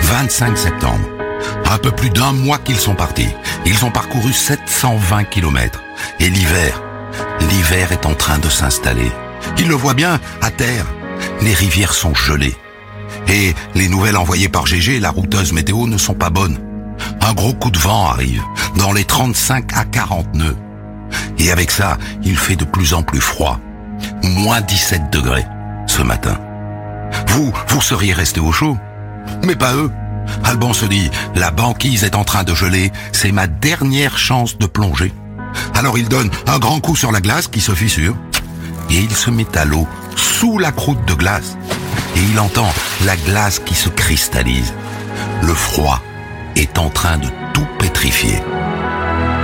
25 septembre. Un peu plus d'un mois qu'ils sont partis. Ils ont parcouru 720 kilomètres. Et l'hiver est en train de s'installer. Ils le voient bien, à terre. Les rivières sont gelées. Et les nouvelles envoyées par GG, la routeuse météo, ne sont pas bonnes. Un gros coup de vent arrive, dans les 35 à 40 nœuds. Et avec ça, il fait de plus en plus froid. Moins 17 degrés ce matin. Vous seriez resté au chaud. Mais pas eux. Alban se dit, la banquise est en train de geler, c'est ma dernière chance de plonger. Alors il donne un grand coup sur la glace qui se fissure. Et il se met à l'eau, sous la croûte de glace. Et il entend la glace qui se cristallise. Le froid est en train de tout pétrifier.